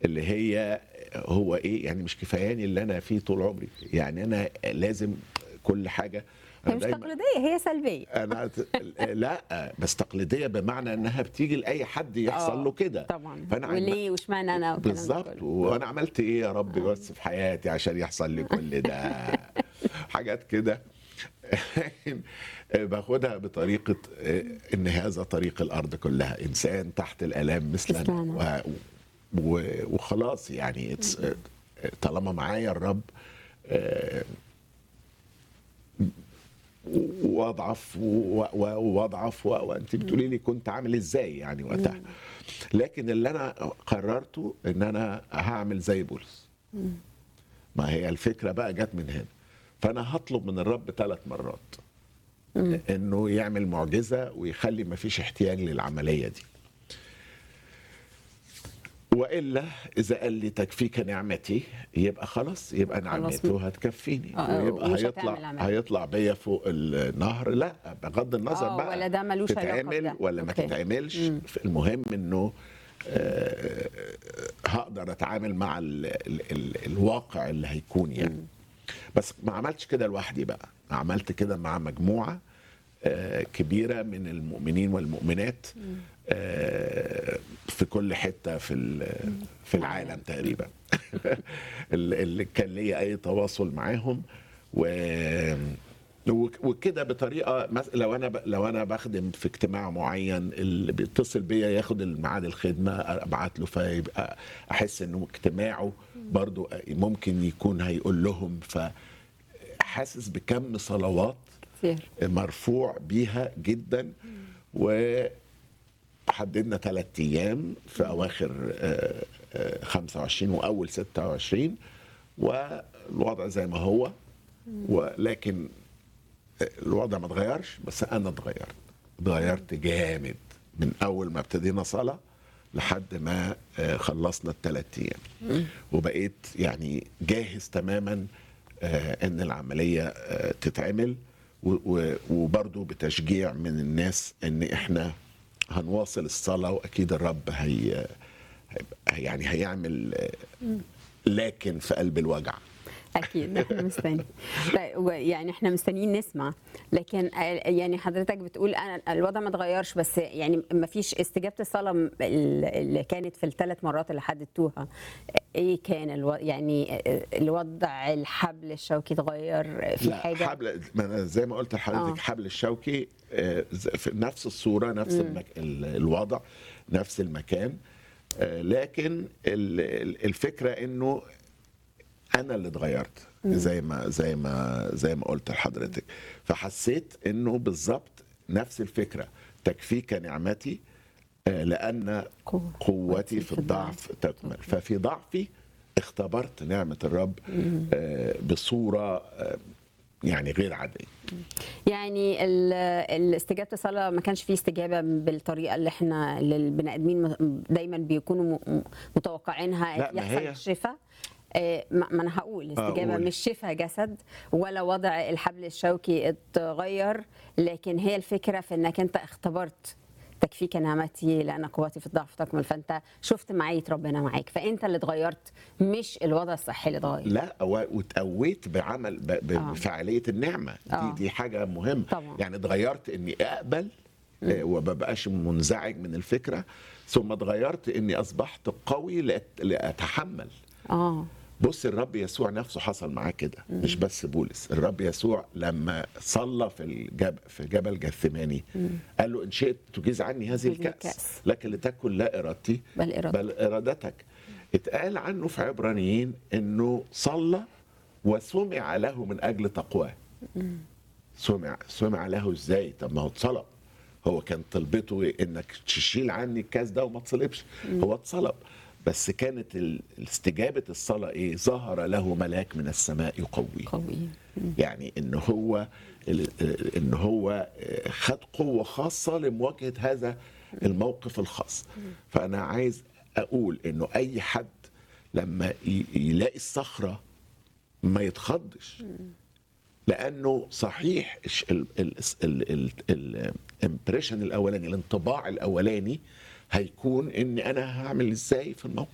اللي هي هو ايه يعني مش كفاياني اللي انا فيه طول عمري، يعني انا لازم كل حاجه. هي انا مش دايما تقليدية، هي سلبية. لا بس تقليديه بمعنى انها بتيجي لاي حد يحصل له كده. طبعا، فانا وليه واشمعنى انا والكلام ده بالظبط، كله. وانا عملت ايه يا رب بس في حياتي عشان يحصل لي كل ده، حاجات كده. باخدها بطريقه ان هذا طريق الارض كلها، انسان تحت الالام مثلنا تسلم. وخلاص يعني طالما معايا الرب آه، واضعف واضعف وانت بتقولي لي كنت عامل ازاي يعني وقتها. لكن اللي انا قررته ان انا هعمل زي بولس. ما هي الفكره بقى جت من هنا. فانا هطلب من الرب 3 مرات انه يعمل معجزه ويخلي ما فيش احتياج للعمليه دي، والا اذا قال لي تكفيك نعمتي يبقى خلاص، يبقى خلاص نعمته هتكفيني ويبقى ومش هتعمل عمل. هيطلع بيا فوق النهر. لا بغض النظر بقى ولا ده ملوش علاقة تتعمل بده. ولا ما أوكي. تتعملش. المهم انه هقدر اتعامل مع الواقع اللي هيكون يعني. بس ما عملتش كده لوحدي بقى، عملت كده مع مجموعة كبيرة من المؤمنين والمؤمنات في كل حتة في العالم تقريبا. اللي كان ليا أي تواصل معاهم وكده بطريقه لو انا بخدم في اجتماع معين، اللي بيتصل بيا ياخد الميعاد الخدمه ابعت له، فيبقى احس انه اجتماعه برضو ممكن يكون هيقول لهم. فحاسس بكم صلوات كتير. مرفوع بيها جدا. وحددنا 3 ايام في اواخر 25 واول 26، والوضع زي ما هو. ولكن الوضع ما اتغيرش، بس انا اتغيرت جامد من اول ما ابتدينا صلاه لحد ما خلصنا ال3 ايام. وبقيت يعني جاهز تماما ان العمليه تتعمل، وبرضو بتشجيع من الناس ان احنا هنواصل الصلاه، واكيد الرب يعني هيعمل لكن في قلب الوجع. اكيد احنا مستنيين. طيب يعني احنا مستنيين نسمع، لكن يعني حضرتك بتقول انا الوضع ما اتغيرش، بس يعني ما فيش استجابه الصلاه اللي كانت في ال3 مرات اللي حددتوها. ايه كان يعني الوضع الحبل الشوكي اتغير في لا حاجه؟ ما أنا زي ما قلت لحضرتك حبل الشوكي في نفس الصوره، نفس الوضع، نفس المكان. لكن الفكره انه انا اللي اتغيرت زي ما قلت لحضرتك. فحسيت انه بالظبط نفس الفكره، تكفيك نعمتي لان قوتي في الضعف تكمل. ففي ضعفي اختبرت نعمه الرب بصوره يعني غير عاديه. يعني استجابه الصلاه ما كانش فيه استجابه بالطريقه اللي البني ادمين دايما بيكونوا متوقعينها لا، ما يحصل هي الشفاء. ما انا هقول استجابه مش شفاء جسد ولا وضع الحبل الشوكي اتغير، لكن هي الفكره في انك انت اختبرت تكفيك نعمتي لان قوتي في الضعف تكمل. فانت شفت معيه ربنا معاك، فانت اللي اتغيرت مش الوضع الصحي اللي اتغير. لا، واتقويت بعمل بفعاليه النعمه دي حاجه مهمه طبعا. يعني اتغيرت اني اقبل وما بقاش منزعج من الفكره، ثم اتغيرت اني اصبحت قوي لاتحمل. بص الرب يسوع نفسه حصل معاه كده، مش بس بولس. الرب يسوع لما صلى في جبل جثماني قال له ان شئت تجيز عني هذه الكأس، لكن لتكن لا ارادتي بل ارادتك. اتقال عنه في عبرانيين انه صلى وسمع له من اجل تقواه. سمع له ازاي؟ طب ما هو اتصلب. هو كان طلبته انك تشيل عني الكاس ده وما تصلبش. هو اتصلب، بس كانت استجابه الصلاه ايه؟ ظهر له ملاك من السماء يقويه. يعني ان هو خد قوه خاصه لمواجهه هذا الموقف الخاص. فانا عايز اقول انه اي حد لما يلاقي الصخره ما يتخضش، لانه صحيح الامبريشن الاولاني، الانطباع الاولاني هيكون ان انا هعمل ازاي في الموقف